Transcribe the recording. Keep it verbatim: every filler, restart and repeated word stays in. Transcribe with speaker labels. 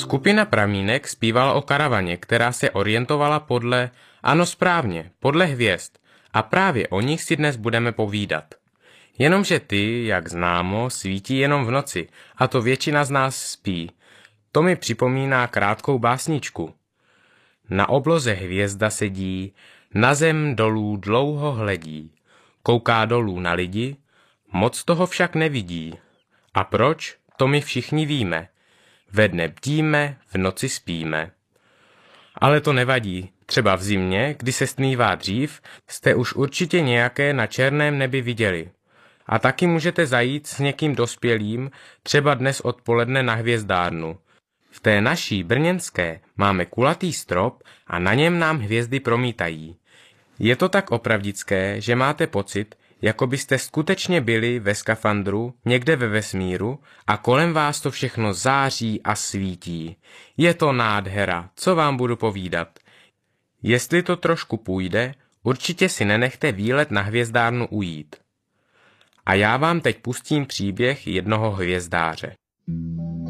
Speaker 1: Skupina Pramínek zpívala o karavaně, která se orientovala podle, ano správně, podle hvězd, a právě o nich si dnes budeme povídat. Jenomže ty, jak známo, svítí jenom v noci, a to většina z nás spí. To mi připomíná krátkou básničku. Na obloze hvězda sedí, na zem dolů dlouho hledí. Kouká dolů na lidi, moc toho však nevidí. A proč? To my všichni víme. Ve dne bdíme, v noci spíme. Ale to nevadí. Třeba v zimě, kdy se stmívá dřív, jste už určitě nějaké na černém nebi viděli. A taky můžete zajít s někým dospělým, třeba dnes odpoledne na hvězdárnu. V té naší brněnské máme kulatý strop a na něm nám hvězdy promítají. Je to tak opravdické, že máte pocit, jako byste skutečně byli ve skafandru někde ve vesmíru a kolem vás to všechno září a svítí. Je to nádhera, co vám budu povídat. Jestli to trošku půjde, určitě si nenechte výlet na hvězdárnu ujít. A já vám teď pustím příběh jednoho hvězdáře.